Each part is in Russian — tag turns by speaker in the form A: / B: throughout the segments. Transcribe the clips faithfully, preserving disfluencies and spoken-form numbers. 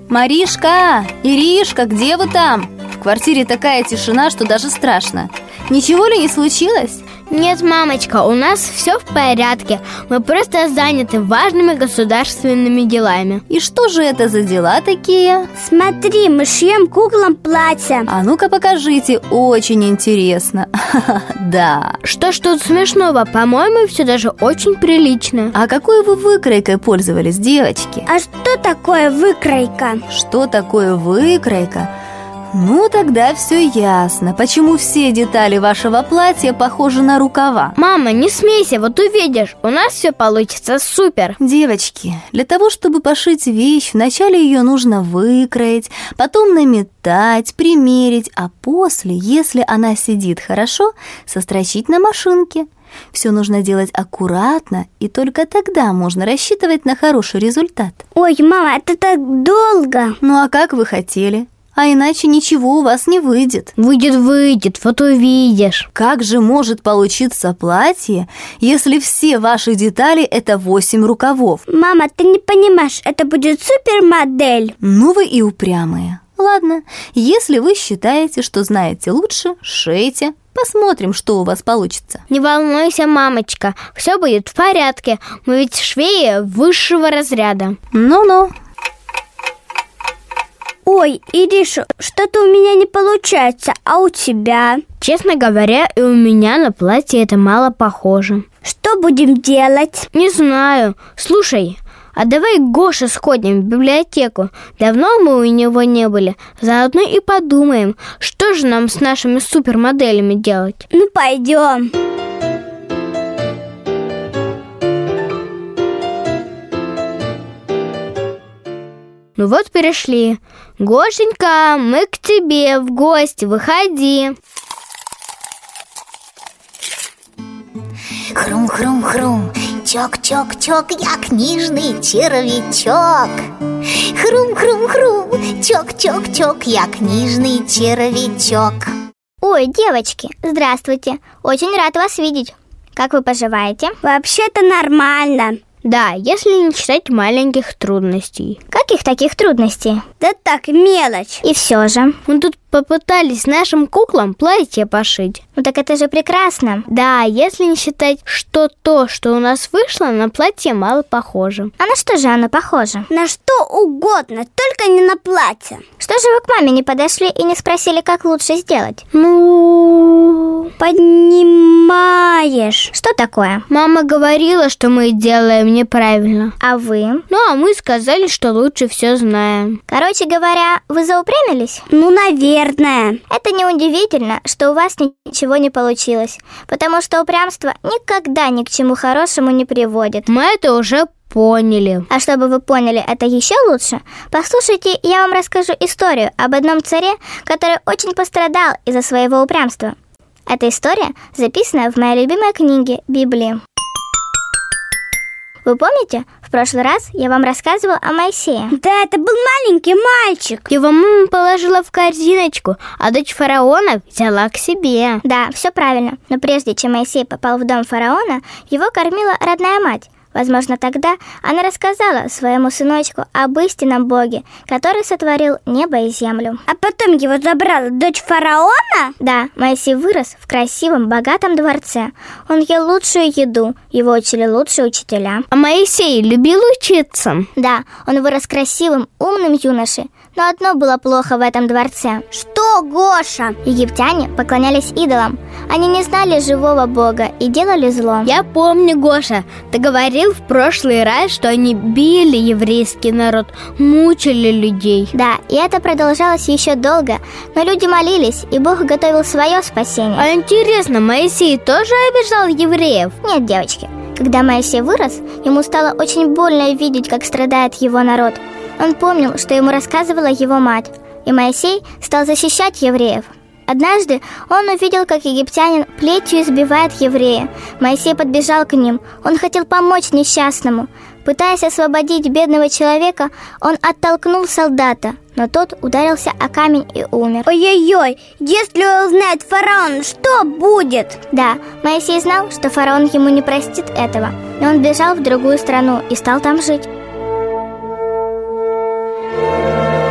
A: Маришка, Иришка, где вы там? В квартире такая тишина, что даже страшно. Ничего ли не случилось?
B: Нет, мамочка, у нас все в порядке. Мы просто заняты важными государственными делами.
A: И что же это за дела такие?
C: Смотри, мы шьем куклам платья.
A: А ну-ка покажите, очень интересно. Да.
B: Что ж тут смешного? По-моему, все даже очень прилично.
A: А какой вы выкройкой пользовались, девочки?
C: А что такое выкройка?
A: Что такое выкройка? Ну, тогда все ясно. Почему все детали вашего платья похожи на рукава?
B: Мама, не смейся, вот увидишь, у нас все получится супер.
A: Девочки, для того, чтобы пошить вещь, вначале ее нужно выкроить, потом наметать, примерить, а после, если она сидит хорошо, сострочить на машинке. Все нужно делать аккуратно, и только тогда можно рассчитывать на хороший результат.
C: Ой, мама, это так долго.
A: Ну а как вы хотели? А иначе ничего у вас не выйдет.
B: Выйдет, выйдет, вот увидишь.
A: Как же может получиться платье, если все ваши детали – это восемь рукавов?
C: Мама, ты не понимаешь, это будет супермодель.
A: Ну вы и упрямые. Ладно, если вы считаете, что знаете лучше, шейте. Посмотрим, что у вас получится.
B: Не волнуйся, мамочка, все будет в порядке. Мы ведь швеи высшего разряда.
A: Ну-ну.
C: Ой, Ириша, что-то у меня не получается, а у тебя?
B: Честно говоря, и у меня на платье это мало похоже.
C: Что будем делать?
B: Не знаю. Слушай, а давай к Гоше сходим в библиотеку. Давно мы у него не были. Заодно и подумаем, что же нам с нашими супермоделями делать.
C: Ну, пойдем.
B: Ну вот пришли. Гошенька, мы к тебе в гости, выходи.
D: Хрум-хрум-хрум, чок-чок-чок, я книжный червячок. Хрум-хрум-хрум, чок-чок-чок, я книжный червячок.
E: Ой, девочки, здравствуйте. Очень рад вас видеть. Как вы поживаете?
C: Вообще-то нормально.
B: Да, если не считать маленьких трудностей.
E: Каких таких трудностей?
C: Да так, мелочь.
E: И все же.
B: Мы тут попытались нашим куклам платье пошить.
E: Ну так это же прекрасно.
B: Да, если не считать, что то, что у нас вышло, на платье мало похоже.
E: А на что же оно похоже?
C: На что угодно, только не на платье.
E: Что же вы к маме не подошли и не спросили, как лучше сделать?
B: Ну...
C: Понимаешь.
E: Что такое?
B: Мама говорила, что мы делаем неправильно.
E: А вы?
B: Ну, а мы сказали, что лучше все знаем.
E: Короче говоря, вы заупрямились?
C: Ну, наверное.
E: Это неудивительно, что у вас ничего не получилось, потому что упрямство никогда ни к чему хорошему не приводит.
B: Мы это уже поняли.
E: А чтобы вы поняли это еще лучше, послушайте, я вам расскажу историю об одном царе, который очень пострадал из-за своего упрямства. Эта история записана в моей любимой книге Библии. Вы помните, в прошлый раз я вам рассказывала о Моисее?
C: Да, это был маленький мальчик.
B: Его мама положила в корзиночку, а дочь фараона взяла к себе.
E: Да, все правильно. Но прежде чем Моисей попал в дом фараона, его кормила родная мать. Возможно, тогда она рассказала своему сыночку об истинном Боге, который сотворил небо и землю.
C: А потом его забрала дочь фараона?
E: Да, Моисей вырос в красивом, богатом дворце. Он ел лучшую еду, его учили лучшие учителя.
B: А Моисей любил учиться?
E: Да, он вырос красивым, умным юношей. Но одно было плохо в этом дворце.
C: Что, Гоша?
E: Египтяне поклонялись идолам. Они не знали живого Бога и делали зло.
B: Я помню, Гоша, ты говорил в прошлый раз, что они били еврейский народ, мучили людей.
E: Да, и это продолжалось еще долго. Но люди молились, и Бог готовил свое спасение.
B: А интересно, Моисей тоже обижал евреев?
E: Нет, девочки. Когда Моисей вырос, ему стало очень больно видеть, как страдает его народ. Он помнил, что ему рассказывала его мать, и Моисей стал защищать евреев. Однажды он увидел, как египтянин плетью избивает еврея. Моисей подбежал к ним. Он хотел помочь несчастному. Пытаясь освободить бедного человека, он оттолкнул солдата, но тот ударился о камень и умер.
C: Ой-ой-ой, если узнает фараон, что будет?
E: Да, Моисей знал, что фараон ему не простит этого, но он бежал в другую страну и стал там жить.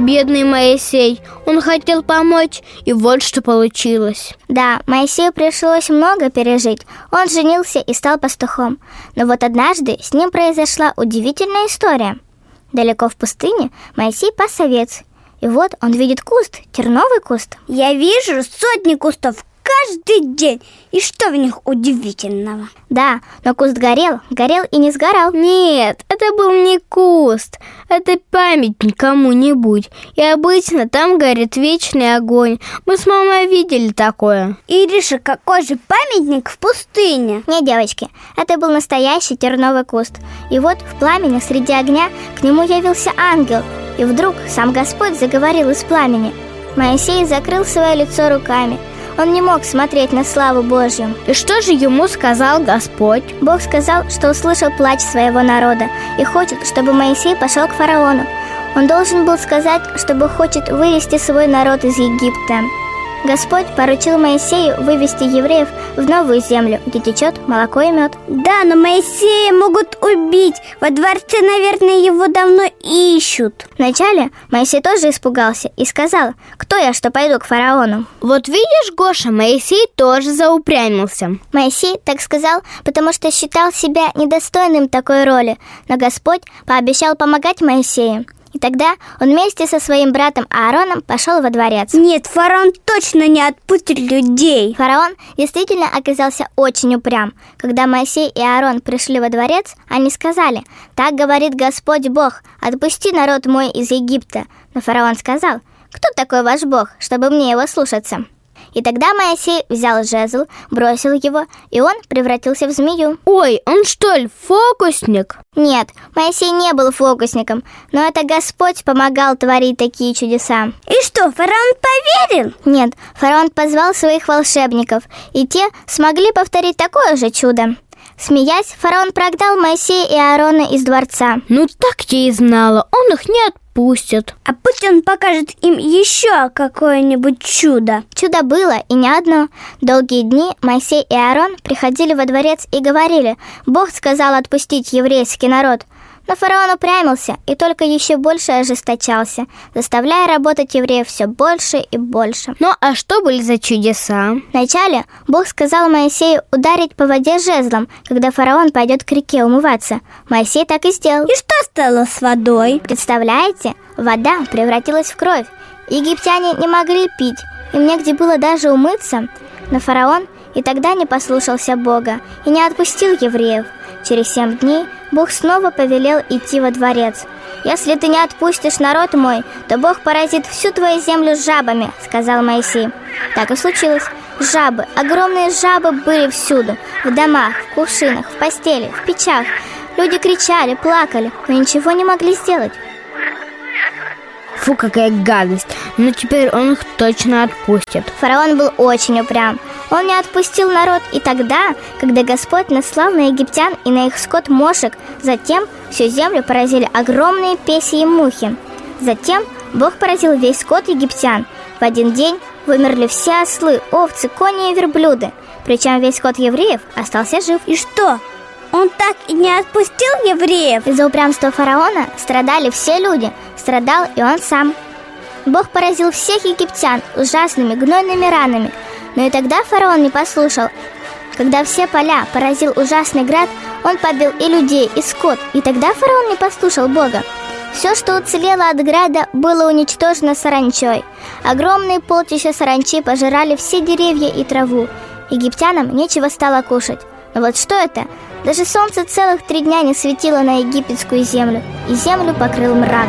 B: Бедный Моисей, он хотел помочь, и вот что получилось.
E: Да, Моисею пришлось много пережить. Он женился и стал пастухом. Но вот однажды с ним произошла удивительная история. Далеко в пустыне Моисей пас овец. И вот он видит куст, терновый куст.
C: Я вижу сотни кустов каждый день. И что в них удивительного?
E: Да, но куст горел, горел и не сгорал.
B: Нет, это был не куст, это памятник кому-нибудь. И обычно там горит вечный огонь. Мы с мамой видели такое.
C: Ириша, какой же памятник в пустыне?
E: Нет, девочки, это был настоящий терновый куст. И вот в пламени среди огня к нему явился ангел. И вдруг сам Господь заговорил из пламени. Моисей закрыл свое лицо руками. Он не мог смотреть на славу Божью.
B: И что же ему сказал Господь?
E: Бог сказал, что услышал плач своего народа и хочет, чтобы Моисей пошел к фараону. Он должен был сказать, чтобы хочет вывести свой народ из Египта. Господь поручил Моисею вывести евреев в новую землю, где течет молоко и мед.
C: Да, но Моисея могут убить. Во дворце, наверное, его давно ищут.
E: Вначале Моисей тоже испугался и сказал: кто я, что пойду к фараону?
B: Вот видишь, Гоша, Моисей тоже заупрямился.
E: Моисей так сказал, потому что считал себя недостойным такой роли. Но Господь пообещал помогать Моисею. И тогда он вместе со своим братом Аароном пошел во дворец.
C: Нет, фараон точно не отпустит людей.
E: Фараон действительно оказался очень упрям. Когда Моисей и Аарон пришли во дворец, они сказали: так говорит Господь Бог, отпусти народ мой из Египта. Но фараон сказал: кто такой ваш Бог, чтобы мне его слушаться? И тогда Моисей взял жезл, бросил его, и он превратился в змею.
B: Ой, он что ли фокусник?
E: Нет, Моисей не был фокусником, но это Господь помогал творить такие чудеса.
C: И что, фараон поверил?
E: Нет, фараон позвал своих волшебников, и те смогли повторить такое же чудо. Смеясь, фараон прогнал Моисея и Аарона из дворца.
B: Ну так я и знала, он их не отпустит.
C: А пусть он покажет им еще какое-нибудь чудо.
E: Чудо было, и не одно. Долгие дни Моисей и Аарон приходили во дворец и говорили: Бог сказал отпустить еврейский народ. Но фараон упрямился и только еще больше ожесточался, заставляя работать евреев все больше и больше.
B: Ну а что были за чудеса?
E: Вначале Бог сказал Моисею ударить по воде жезлом, когда фараон пойдет к реке умываться. Моисей так и сделал.
C: И что стало с водой?
E: Представляете? Вода превратилась в кровь. Египтяне не могли пить, им негде было даже умыться. Но фараон и тогда не послушался Бога и не отпустил евреев. Через семь дней Бог снова повелел идти во дворец. «Если ты не отпустишь народ мой, то Бог поразит всю твою землю жабами», — сказал Моисей. Так и случилось. Жабы, огромные жабы были всюду. В домах, в кувшинах, в постели, в печах. Люди кричали, плакали, но ничего не могли сделать.
B: Фу, какая гадость. Но теперь он их точно отпустит.
E: Фараон был очень упрям. Он не отпустил народ и тогда, когда Господь наслал на египтян и на их скот мошек. Затем всю землю поразили огромные песи и мухи. Затем Бог поразил весь скот египтян. В один день вымерли все ослы, овцы, кони и верблюды. Причем весь скот евреев остался жив.
C: И что? Он так и не отпустил евреев?
E: Из-за упрямства фараона страдали все люди. Страдал и он сам. Бог поразил всех египтян ужасными гнойными ранами. Но и тогда фараон не послушал. Когда все поля поразил ужасный град, он побил и людей, и скот. И тогда фараон не послушал Бога. Все, что уцелело от града, было уничтожено саранчой. Огромные полчища саранчи пожирали все деревья и траву. Египтянам нечего стало кушать. Но вот что это? Даже солнце целых три дня не светило на египетскую землю, и землю покрыл мрак.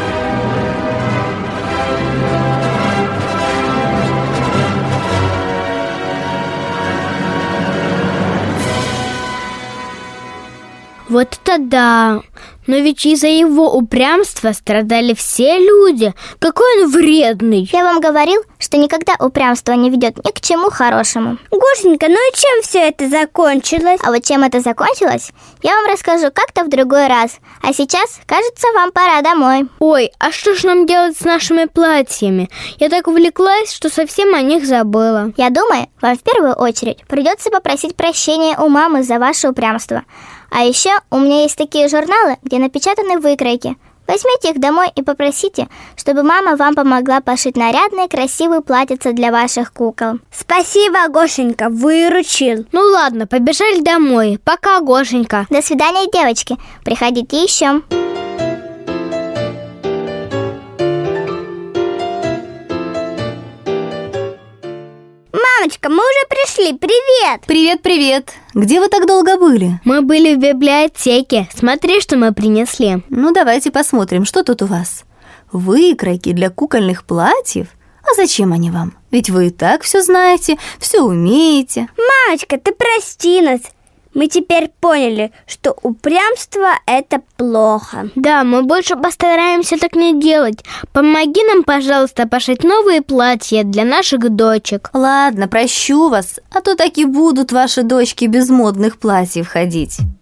B: Вот это да! Но ведь из-за его упрямства страдали все люди. Какой он вредный!
E: Я вам говорил, что никогда упрямство не ведет ни к чему хорошему.
C: Гошенька, ну и чем все это закончилось?
E: А вот чем это закончилось, я вам расскажу как-то в другой раз. А сейчас, кажется, вам пора домой.
B: Ой, а что ж нам делать с нашими платьями? Я так увлеклась, что совсем о них забыла.
E: Я думаю, вам в первую очередь придется попросить прощения у мамы за ваше упрямство. А еще у меня есть такие журналы, где напечатаны выкройки. Возьмите их домой и попросите, чтобы мама вам помогла пошить нарядные красивые платьица для ваших кукол.
C: Спасибо, Гошенька, выручил.
B: Ну ладно, побежали домой. Пока, Гошенька.
E: До свидания, девочки. Приходите еще.
C: Мамочка, мы уже пришли, привет!
A: Привет-привет! Где вы так долго были?
B: Мы были в библиотеке. Смотри, что мы принесли.
A: Ну, давайте посмотрим, что тут у вас. Выкройки для кукольных платьев? А зачем они вам? Ведь вы и так все знаете, все умеете.
C: Мамочка, ты прости нас. Мы теперь поняли, что упрямство – это плохо.
B: Да, мы больше постараемся так не делать. Помоги нам, пожалуйста, пошить новые платья для наших дочек.
A: Ладно, прощу вас, а то так и будут ваши дочки без модных платьев ходить.